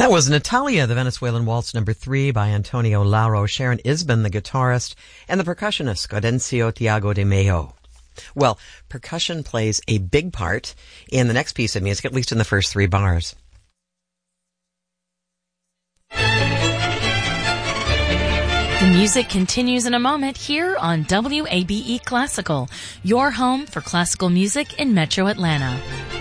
That was Natalia, the Venezuelan Waltz number 3 by Antonio Lauro, Sharon Isbin, the guitarist, and the percussionist, Gaudencio Tiago de Mello. Well, percussion plays a big part in the next piece of music, at least in the first 3 bars. The music continues in a moment here on WABE Classical, your home for classical music in Metro Atlanta.